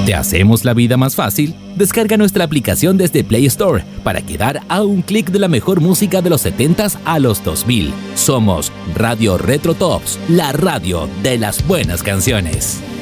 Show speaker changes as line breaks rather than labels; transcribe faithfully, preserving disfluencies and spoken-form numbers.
¿Te hacemos la vida más fácil? Descarga nuestra aplicación desde Play Store para quedar a un clic de la mejor música de los setentas a los dos mil. Somos Radio Retro Tops, la radio de las buenas canciones.